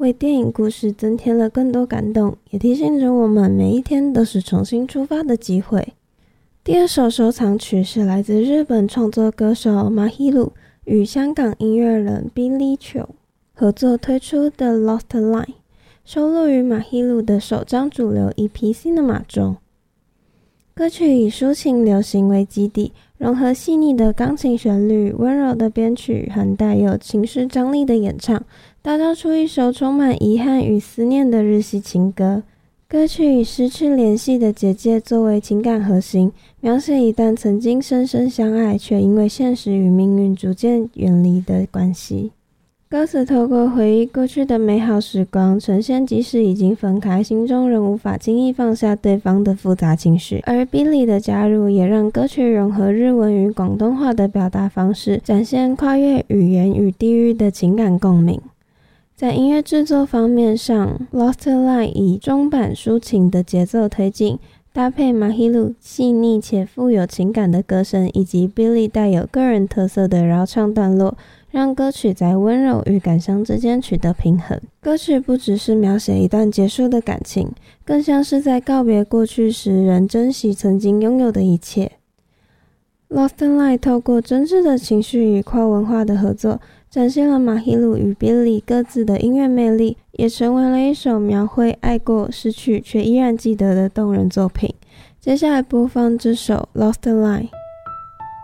为电影故事增添了更多感动，也提醒着我们每一天都是重新出发的机会。第二首收藏曲是来自日本创作歌手 Mahiru 与香港音乐人 Billy Cho 合作推出的 Lost Line， 收录于 Mahiru 的首张主流 EP Cinema 中。歌曲以抒情流行为基底，融合细腻的钢琴旋律、温柔的编曲和带有情绪张力的演唱，打造出一首充满遗憾与思念的日系情歌。歌曲以失去联系的姐姐作为情感核心，描写一段曾经深深相爱，却因为现实与命运逐渐远离的关系。歌词透过回忆过去的美好时光，呈现即使已经分开，心中仍无法轻易放下对方的复杂情绪。而 Billy 的加入也让歌曲融合日文与广东话的表达方式，展现跨越语言与地域的情感共鸣。在音乐制作方面上， Lost Line 以中板抒情的节奏推进，搭配 Mahiru 细腻且富有情感的歌声，以及 Billy 带有个人特色的绕唱段落，让歌曲在温柔与感伤之间取得平衡。歌曲不只是描写一段结束的感情，更像是在告别过去时仍珍惜曾经拥有的一切。Lost Line 透过真挚的情绪与跨文化的合作，展现了 Mahiru 与 Billy 各自的音乐魅力，也成为了一首描绘爱过、失去却依然记得的动人作品。接下来播放这首 Lost Line。